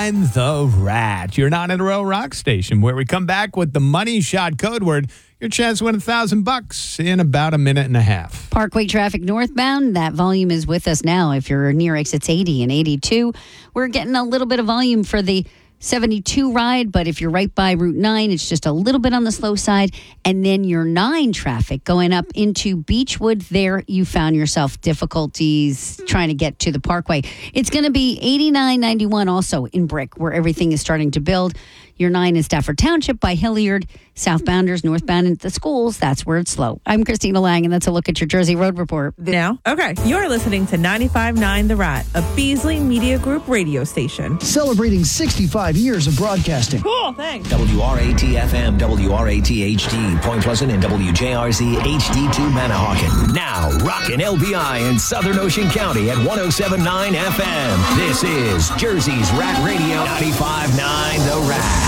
I'm the Rat. You're not in a real rock station, where we come back with the Money Shot code word. Your chance to win $1,000 in about a minute and a half. Parkway traffic northbound, that volume is with us now. If you're near exits 80 and 82, we're getting a little bit of volume for the 72 ride, but if you're right by Route 9, it's just a little bit on the slow side. And then your 9 traffic going up into Beechwood, there you found yourself difficulties trying to get to the Parkway. It's going to be 8991 also in Brick, where everything is starting to build. Your 9 in Stafford Township by Hilliard, southbounders, northbound into the schools. That's where it's slow. I'm Christina Lang, and that's a look at your Jersey Road Report. Now, okay, you're listening to 95.9 The Rat, a Beasley Media Group radio station. Celebrating 65 years of broadcasting. Cool, thanks. WRAT-FM, WRAT-HD, Point Pleasant, and WJRZ HD2 Manahawkin. Now, rockin' LBI in Southern Ocean County at 107.9 FM. This is Jersey's Rat Radio, 95.9 The Rat.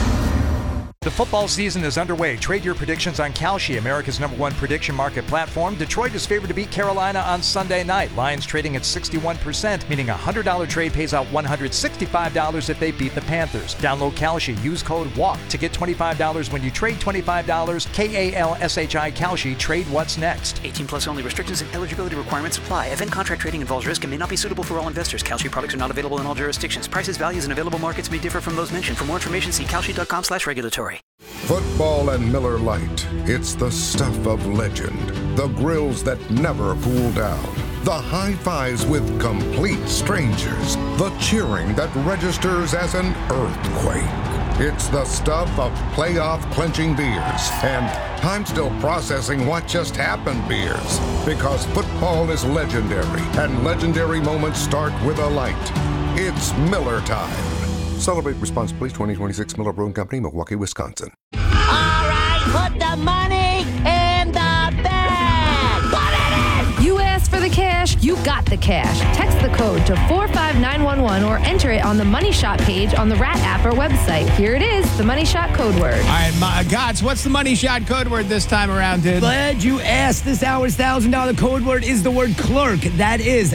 The football season is underway. Trade your predictions on Kalshi, America's #1 prediction market platform. Detroit is favored to beat Carolina on Sunday night. Lions trading at 61%, meaning a $100 trade pays out $165 if they beat the Panthers. Download Kalshi. Use code WALK to get $25 when you trade $25. KALSHI Kalshi. Trade what's next. 18 plus only. Restrictions and eligibility requirements apply. Event contract trading involves risk and may not be suitable for all investors. Kalshi products are not available in all jurisdictions. Prices, values, and available markets may differ from those mentioned. For more information, see kalshi.com/regulatory. Football and Miller Lite. It's the stuff of legend. The grills that never cool down. The high fives with complete strangers. The cheering that registers as an earthquake. It's the stuff of playoff clinching beers and I'm still processing what just happened beers. Because football is legendary and legendary moments start with a light. It's Miller time. Celebrate responsibly. 2026 Miller Brewing Company, Milwaukee, Wisconsin. All right, put the money in the bag. Put it in! You asked for the cash, you got the cash. Text the code to 45911 or enter it on the Money Shot page on the Rat app or website. Here it is, the Money Shot code word. All right, Gods, what's the Money Shot code word this time around, dude? Glad you asked. This hour's $1,000 code word is the word clerk. That is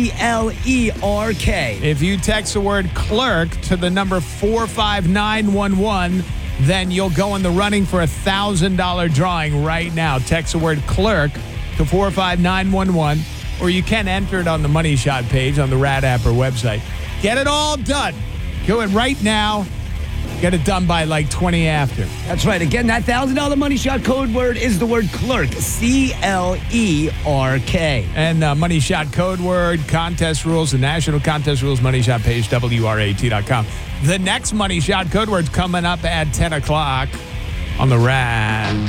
CLERK. If you text the word clerk to the number 45911, then you'll go in the running for a $1,000 drawing right now. Text the word clerk to 45911, or you can enter it on the Money Shot page on the Rat app or website. Get it all done. Do it right now. Get it done by like 20 after. That's right. Again, that $1,000 Money Shot code word is the word clerk. CLERK. And Money Shot code word, contest rules, the national contest rules, Money Shot page, WRAT.com. The next Money Shot code word's coming up at 10 o'clock on the Rat.